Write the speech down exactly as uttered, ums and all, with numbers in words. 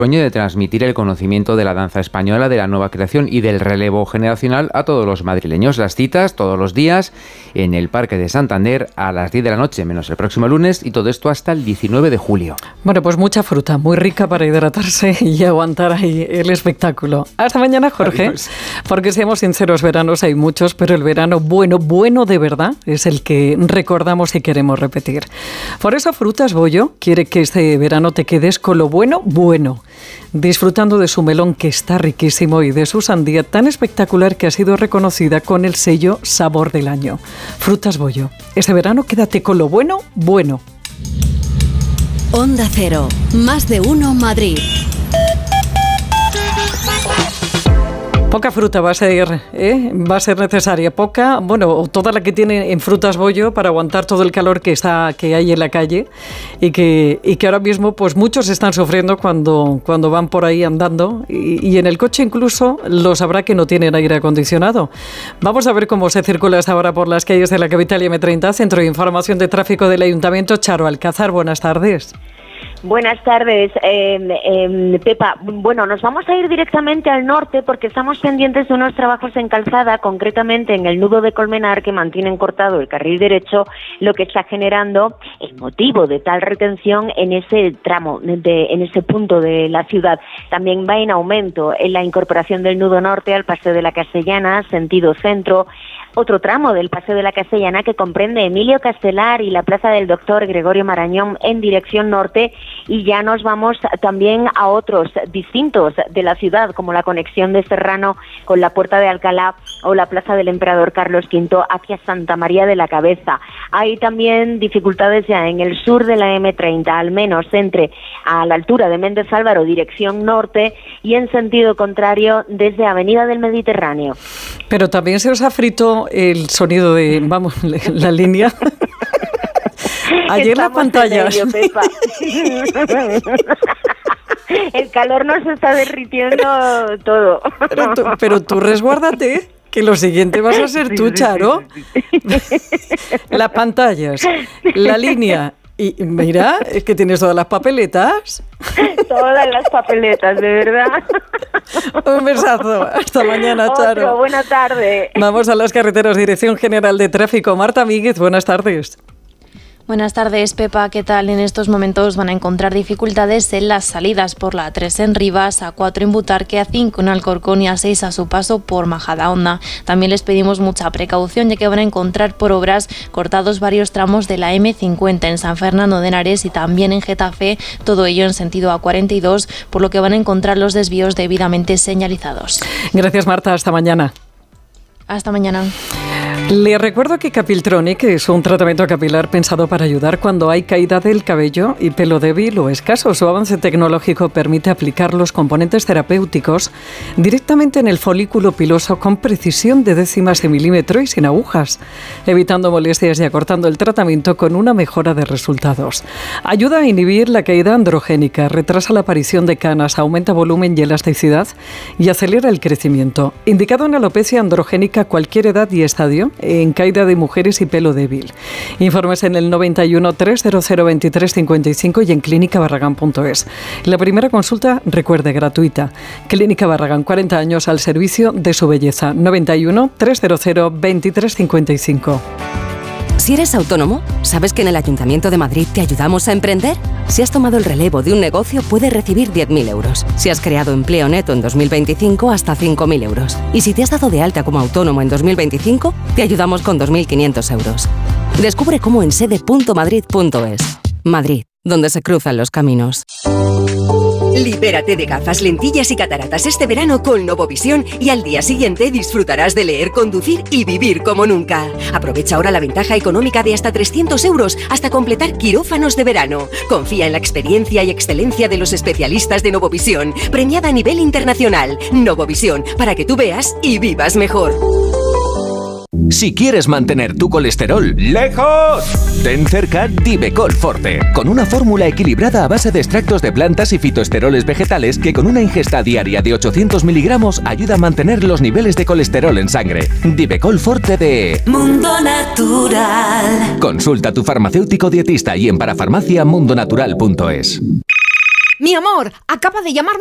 sueño de transmitir el conocimiento de la danza española, de la nueva creación y del relevo generacional a todos los madrileños. Las citas todos los días en el Parque de Santander a las diez de la noche, menos el próximo lunes, y todo esto hasta el diecinueve de julio. Bueno, pues mucha fruta, muy rica para hidratarse y aguantar ahí el espectáculo. Hasta mañana, Jorge. Adiós. Porque seamos sinceros, veranos hay muchos, pero el verano bueno, bueno de verdad, es el que recordamos y queremos repetir. Por eso Frutas Bollo quiere que este verano te quedes con lo bueno, bueno. Disfrutando de su melón, que está riquísimo, y de su sandía tan espectacular que ha sido reconocida con el sello Sabor del Año. Frutas Bollo. Este verano quédate con lo bueno, bueno. Onda Cero, más de uno Madrid. Poca fruta va a ser, ¿eh? va a ser necesaria, poca, bueno, toda la que tiene en Frutas Bollo para aguantar todo el calor que está que hay en la calle y que y que ahora mismo pues muchos están sufriendo cuando cuando van por ahí andando y, y en el coche incluso lo sabrá que no tienen aire acondicionado. Vamos a ver cómo se circula hasta ahora por las calles de la capital y eme treinta, Centro de Información de Tráfico del Ayuntamiento. Charo Alcázar, buenas tardes. Buenas tardes, eh, eh, Pepa. Bueno, nos vamos a ir directamente al norte porque estamos pendientes de unos trabajos en calzada, concretamente en el nudo de Colmenar, que mantienen cortado el carril derecho, lo que está generando el motivo de tal retención en ese tramo, de, en ese punto de la ciudad. También va en aumento en la incorporación del nudo norte al Paseo de la Castellana, sentido centro. Otro tramo del Paseo de la Castellana que comprende Emilio Castelar y la Plaza del Doctor Gregorio Marañón en dirección norte, y ya nos vamos también a otros distintos de la ciudad, como la conexión de Serrano con la Puerta de Alcalá o la Plaza del Emperador Carlos quinto hacia Santa María de la Cabeza. Hay también dificultades ya en el sur de la eme treinta, al menos entre a la altura de Méndez Álvaro, dirección norte, y en sentido contrario desde Avenida del Mediterráneo. Pero también se os ha frito el sonido de, vamos, la línea. Ayer la pantalla. Ello, Pepa. El calor nos está derritiendo todo. Pero tú, pero tú resguárdate, que lo siguiente vas a ser sí, tú, sí, Charo. Sí, sí, sí. Las pantallas, la línea. Y mira, es que tienes todas las papeletas. Todas las papeletas, de verdad. Un besazo. Hasta mañana, Charo. Otro, buena tarde. Vamos a las carreteras. Dirección General de Tráfico. Marta Míguez, buenas tardes. Buenas tardes, Pepa. ¿Qué tal? En estos momentos van a encontrar dificultades en las salidas por la A tres en Rivas, A cuatro en Butarque, A cinco en Alcorcón y A seis a su paso por Majadahonda. También les pedimos mucha precaución, ya que van a encontrar por obras cortados varios tramos de la eme cincuenta en San Fernando de Henares y también en Getafe, todo ello en sentido A cuarenta y dos, por lo que van a encontrar los desvíos debidamente señalizados. Gracias, Marta. Hasta mañana. Hasta mañana. Le recuerdo que Capiltronic es un tratamiento capilar pensado para ayudar cuando hay caída del cabello y pelo débil o escaso. Su avance tecnológico permite aplicar los componentes terapéuticos directamente en el folículo piloso con precisión de décimas de milímetro y sin agujas, evitando molestias y acortando el tratamiento con una mejora de resultados. Ayuda a inhibir la caída androgénica, retrasa la aparición de canas, aumenta volumen y elasticidad y acelera el crecimiento. Indicado en alopecia androgénica a cualquier edad y estadio, en caída de mujeres y pelo débil. Informes en el noventa y uno, trescientos veintitrés, cincuenta y cinco y en clínica barragán punto es. La primera consulta, recuerde, gratuita. Clínica Barragán, cuarenta años al servicio de su belleza. noventa y uno, trescientos veintitrés, cincuenta y cinco. Si eres autónomo, ¿sabes que en el Ayuntamiento de Madrid te ayudamos a emprender? Si has tomado el relevo de un negocio, puedes recibir diez mil euros. Si has creado empleo neto en dos mil veinticinco, hasta cinco mil euros. Y si te has dado de alta como autónomo en dos mil veinticinco, te ayudamos con dos mil quinientos euros. Descubre cómo en sede punto madrid punto es. Madrid, donde se cruzan los caminos. Libérate de gafas, lentillas y cataratas este verano con Novovisión y al día siguiente disfrutarás de leer, conducir y vivir como nunca. Aprovecha ahora la ventaja económica de hasta trescientos euros hasta completar quirófanos de verano. Confía en la experiencia y excelencia de los especialistas de Novovisión, premiada a nivel internacional. Novovisión, para que tú veas y vivas mejor. Si quieres mantener tu colesterol lejos, ten cerca Divecol Forte, con una fórmula equilibrada a base de extractos de plantas y fitoesteroles vegetales que con una ingesta diaria de ochocientos miligramos ayuda a mantener los niveles de colesterol en sangre. Divecol Forte de Mundo Natural. Consulta a tu farmacéutico dietista y en parafarmacia mundo natural punto es. Mi amor, acaba de llamarme